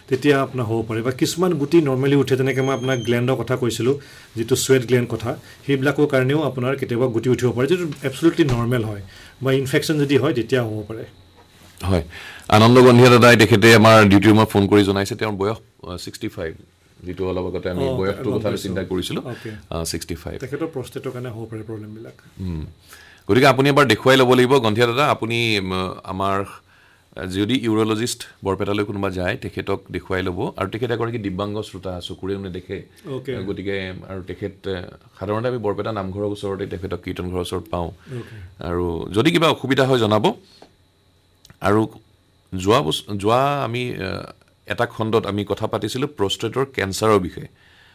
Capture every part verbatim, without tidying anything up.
তেতিয়া আপোনাৰ হ'ব পাৰে বা কিছুমান গুটি নৰ্মেলি উঠে যেনেকৈ মই আপোনাক গ্লেণ্ডৰ কথা কৈছিলোঁ যিটো ছুৱেট গ্লেণ্ড কথা সেইবিলাকৰ কাৰণেও আপোনাৰ কেতিয়াবা গুটি উঠিব পাৰে যিটো এবছলুটলি নৰ্মেল হয় বা ইনফেকশ্যন যদি হয় তেতিয়া হ'ব পাৰে হয় আনন্দ গন্ধিয়া দাদাই তেখেতে আমাৰ ডিউটি ৰুমত ফোন কৰি জনাইছে তেওঁৰ বয়স ছিক্সটি ফাইভ যিটো অলপ আগতে আমি বয়সটোৰ কথা চিন্তা কৰিছিলোঁ ছিক্সটি ফাইভ তেখেতৰ প্ৰষ্টেটৰ কাৰণে হ'ব পাৰে প্ৰব্লেমবিলাক গতিকে আপুনি এবাৰ দেখুৱাই ল'ব লাগিব গন্ধিয়া দাদা আপুনি আমাৰ যদি ইউৰলজিষ্ট বৰপেটালৈ কোনোবা যায় তেখেতক দেখুৱাই ল'ব আৰু তেখেত এগৰাকী দিব্যাংগ শ্ৰোতা চকুৰে নেদেখে গতিকে আৰু তেখেত সাধাৰণতে আমি বৰপেটা নামঘৰৰ ওচৰতে তেখেতক কীৰ্তন ঘৰৰ ওচৰত পাওঁ আৰু যদি কিবা অসুবিধা হয় জনাব আৰু যোৱা বছৰ যোৱা আমি এটা খণ্ডত আমি কথা পাতিছিলোঁ প্ৰষ্টেটৰ কেঞ্চাৰৰ বিষয়ে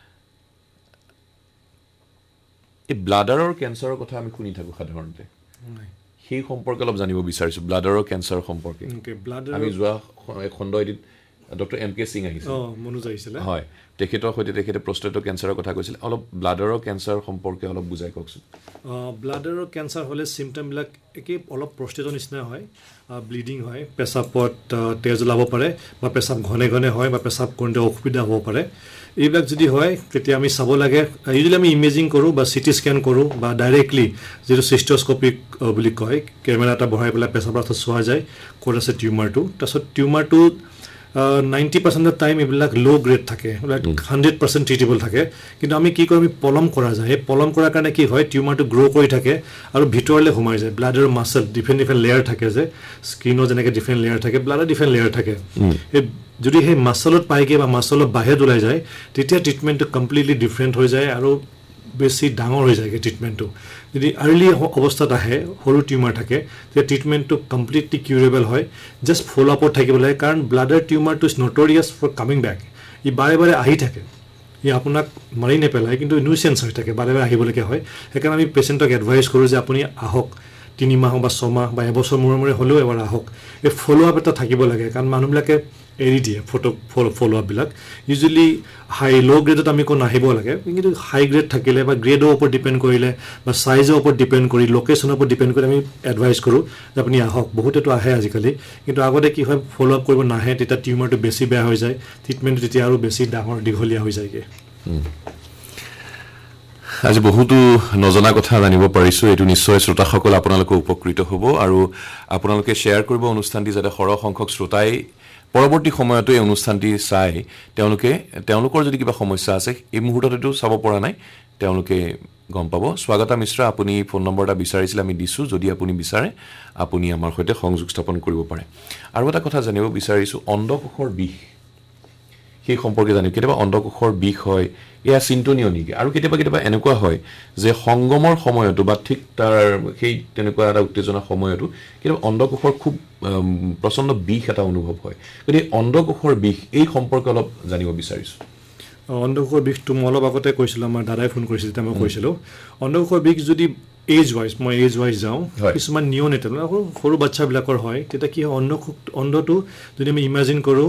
এই ব্লাডাৰৰ কেঞ্চাৰৰ কথা আমি শুনি থাকোঁ সাধাৰণতে সেই সম্পৰ্কে অলপ জানিব বিচাৰিছোঁ ব্লাডাৰৰ কেঞ্চাৰ সম্পৰ্কে আমি যোৱা খণ্ড এদিন ডক্টৰ এম কে সিং আহিছিল মনোজ আহিছিলে হয় তেখেতৰ সৈতে তেখেতে প্ৰষ্টেটৰ কেঞ্চাৰৰ কথা কৈছিল অলপ ব্লাডাৰৰ কেঞ্চাৰ সম্পৰ্কে অলপ বুজাই কওকচোন ব্লাডাৰৰ কেঞ্চাৰ হ'লে চিমটমবিলাক একেই অলপ প্ৰষ্টেটৰ নিচিনা হয় ব্লিডিং হয় পেচাবত তেজ ওলাব পাৰে বা পেচাব ঘনে ঘনে হয় বা পেচাব কৰোঁতে অসুবিধা হ'ব পাৰে এইবিলাক যদি হয় তেতিয়া আমি চাব লাগে ইউজুৱেলি আমি ইমেজিং কৰোঁ বা চিটি স্কেন কৰোঁ বা ডাইৰেক্টলি যিটো চিষ্টোস্কপিক বুলি কয় কেমেৰা এটা বহাই পেলাই পেচাবৰ ৰাস্তাত চোৱা যায় ক'ত আছে টিউমাৰটো তাৰপিছত টিউমাৰটো নাইণ্টি পাৰ্চেণ্ট অফ টাইম এইবিলাক ল' গ্ৰেড থাকে হাণ্ড্ৰেড পাৰ্চেণ্ট ট্ৰিটেবল থাকে কিন্তু আমি কি কৰোঁ আমি পলম কৰা যায় সেই পলম কৰাৰ কাৰণে কি হয় টিউমাৰটো গ্ৰ' কৰি থাকে আৰু ভিতৰলৈ সোমাই যায় ব্লাডৰ মাছল ডিফাৰেণ্ট ডিফাৰেণ্ট লেয়াৰ থাকে যে স্কিনৰ যেনেকৈ ডিফাৰেণ্ট লেয়াৰ থাকে ব্লাডৰ ডিফাৰেণ্ট লেয়াৰ থাকে সেই যদি সেই মাছলত পায়গৈ বা মাছলৰ বাহিৰত ওলাই যায় তেতিয়া ট্ৰিটমেণ্টটো কমপ্লিটলি ডিফাৰেণ্ট হৈ যায় আৰু বেছি ডাঙৰ হৈ যায়গৈ ট্ৰিটমেণ্টটো যদি আৰ্লি অৱস্থাত আহে সৰু টিউমাৰ থাকে তেতিয়া ট্ৰিটমেণ্টটো কমপ্লিটলি কিউৰেবল হয় জাষ্ট ফ'ল' আপত থাকিব লাগে কাৰণ bladder টিউমাৰটো is নটৰিয়াছ for coming back ই বাৰে বাৰে আহি থাকে ই আপোনাক মাৰি নেপেলায় কিন্তু নিউচেঞ্চ হৈ থাকে বাৰে বাৰে আহিবলগীয়া হয় সেইকাৰণে আমি পেচেণ্টক এডভাইচ কৰোঁ যে আপুনি আহক তিনিমাহ বা ছমাহ বা এবছৰ মূৰে মূৰে হ'লেও এবাৰ আহক এই ফ'ল' আপ এটা থাকিব লাগে কাৰণ মানুহবিলাকে এৰি দিয়ে ফটো ফ'ল' আপবিলাক ইউজুৱেলি হাই ল' গ্ৰেডত আমি একো নাহিব লাগে কিন্তু হাই গ্ৰেড থাকিলে বা গ্ৰেডৰ ওপৰত ডিপেণ্ড কৰিলে বা চাইজৰ ওপৰত ডিপেণ্ড কৰি লোকেশ্যনৰ ওপৰত ডিপেণ্ড কৰি আমি এডভাইচ কৰোঁ যে আপুনি আহক বহুতেতো আহে আজিকালি কিন্তু আগতে কি হয় ফ'ল' আপ কৰিব নাহে তেতিয়া টিউমাৰটো বেছি বেয়া হৈ যায় ট্ৰিটমেণ্টটো তেতিয়া আৰু বেছি ডাঙৰ দীঘলীয়া হৈ যায়গৈ আজি বহুতো নজনা কথা জানিব পাৰিছোঁ এইটো নিশ্চয় শ্ৰোতাসকল আপোনালোকে উপকৃত হ'ব আৰু আপোনালোকে শ্বেয়াৰ কৰিব অনুষ্ঠানটি যাতে সৰহ সংখ্যক শ্ৰোতাই পৰৱৰ্তী সময়তো এই অনুষ্ঠানটি চাই তেওঁলোকে তেওঁলোকৰ যদি কিবা সমস্যা আছে এই মুহূৰ্ততেতো চাব পৰা নাই তেওঁলোকে গম পাব স্বাগতা মিশ্ৰা আপুনি ফোন নম্বৰ এটা বিচাৰিছিল আমি দিছোঁ যদি আপুনি বিচাৰে আপুনি আমাৰ সৈতে সংযোগ স্থাপন কৰিব পাৰে আৰু এটা কথা জানিব বিচাৰিছোঁ অণ্ডকোষৰ বিষ সেই সম্পৰ্কে জানিব কেতিয়াবা অণ্ডকোষৰ বিষ হয় এয়া চিন্তনীয় নেকি আৰু কেতিয়াবা কেতিয়াবা এনেকুৱা হয় যে সংগমৰ সময়তো বা ঠিক তাৰ সেই তেনেকুৱা এটা উত্তেজনাৰ সময়তো কেতিয়াবা অণ্ডকোষৰ খুব প্ৰচণ্ড বিষ এটা অনুভৱ হয় গতিকে অণ্ডকোষৰ বিষ এই সম্পৰ্কে অলপ জানিব বিচাৰিছোঁ অণ্ডকোষৰ বিষটো মই অলপ আগতে কৈছিলোঁ আমাৰ দাদাই ফোন কৰিছিল তেতিয়া মই কৈছিলোঁ অণ্ডকোষৰ বিষ যদি এজ ৱাইজ মই এজ ৱাইজ যাওঁ কিছুমান নিয়নেটেল সৰু সৰু বাচ্চাবিলাকৰ হয় তেতিয়া কি হয় অণ্ডকোষ অণ্ডটো যদি আমি ইমাজিন কৰোঁ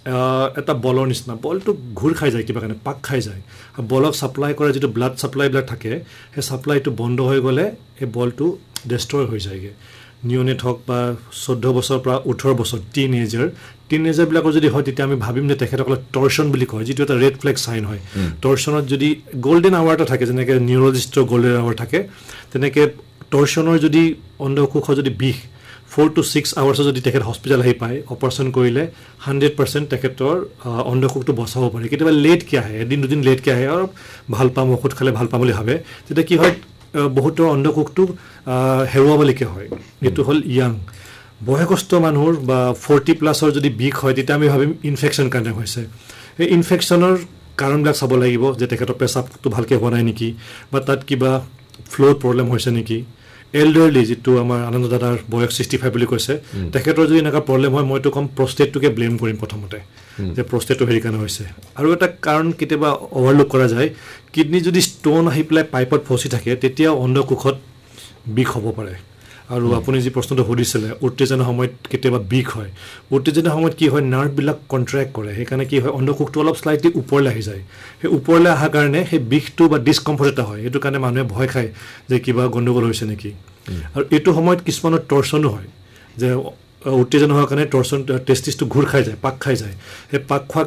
এটা বলৰ নিচিনা বলটো ঘূৰ খাই যায় কিবা কাৰণে পাক খাই যায় বলক ছাপ্লাই কৰা যিটো ব্লাড ছাপ্লাইবিলাক থাকে সেই ছাপ্লাইটো বন্ধ হৈ গ'লে সেই বলটো ডেষ্ট্ৰয় হৈ যায়গৈ নিয়নেট হওক বা চৈধ্য বছৰৰ পৰা ওঠৰ বছৰ টিন এজাৰ টিন এজাৰবিলাকৰ যদি হয় তেতিয়া আমি ভাবিম যে তেখেতসকলে টৰ্চন বুলি কয় যিটো এটা ৰেড ফ্লেগ চাইন হয় টৰ্চনত যদি গল্ডেন আৱাৰ এটা থাকে যেনেকৈ নিউৰলজিষ্টৰ গল্ডেন আৱাৰ থাকে তেনেকৈ টৰ্চনৰ যদি অণ্ডকোষৰ যদি বিষ ফ'ৰ টু ছিক্স আৱাৰ্ছত যদি তেখেত হস্পিটেল আহি পায় অপাৰেশ্যন কৰিলে হাণ্ড্ৰেড পাৰ্চেণ্ট তেখেতৰ অণ্ডকোষটো বচাব পাৰে কেতিয়াবা লেটকৈ আহে এদিন দুদিন লেটকৈ আহে আৰু ভাল পাম ঔষধ খালে ভাল পাম বুলি ভাবে তেতিয়া কি হয় বহুতৰ অণ্ডকোষটো হেৰুৱাবলগীয়া হয় এইটো হ'ল য়াং বয়সস্থ মানুহৰ বা ফৰ্টি প্লাছৰ যদি বিষ হয় তেতিয়া আমি ভাবিম ইনফেকশ্যন কাৰণে হৈছে সেই ইনফেকশ্যনৰ কাৰণবিলাক চাব লাগিব যে তেখেতৰ পেচাবটো ভালকৈ হোৱা নাই নেকি বা তাত কিবা ফ্ল'ৰ প্ৰব্লেম হৈছে নেকি এল্ডাৰলি যিটো আমাৰ আনন্দ দাদাৰ বয়স ছিক্সটি ফাইভ বুলি কৈছে তেখেতৰ যদি এনেকুৱা প্ৰব্লেম হয় মইতো ক'ম প্ৰষ্টেটটোকে ব্লেম কৰিম প্ৰথমতে যে প্ৰষ্টেটটো হেৰি কাৰণে হৈছে আৰু এটা কাৰণ কেতিয়াবা অভাৰলুক কৰা যায় কিডনী যদি ষ্ট'ন আহি পেলাই পাইপত ফচি থাকে তেতিয়া অণ্ডকোষত বিষ হ'ব পাৰে আৰু আপুনি যি প্ৰশ্নটো সুধিছিলে উত্তেজনাৰ সময়ত কেতিয়াবা বিষ হয় উত্তেজনাৰ সময়ত কি হয় নাৰ্ভবিলাক কণ্ট্ৰেক্ট কৰে সেইকাৰণে কি হয় অণ্ডকোষটো অলপ শ্লাইটলি ওপৰলৈ আহি যায় সেই ওপৰলৈ অহাৰ কাৰণে সেই বিষটো বা ডিছকমফৰ্ট এটা হয় সেইটো কাৰণে মানুহে ভয় খায় যে কিবা গণ্ডগোল হৈছে নেকি আৰু এইটো সময়ত কিছুমানৰ টৰ্চনো হয় যে উত্তেজনা হোৱাৰ কাৰণে টৰ্চন টেষ্টিছটো ঘূৰ খাই যায় পাক খাই যায় সেই পাক খোৱা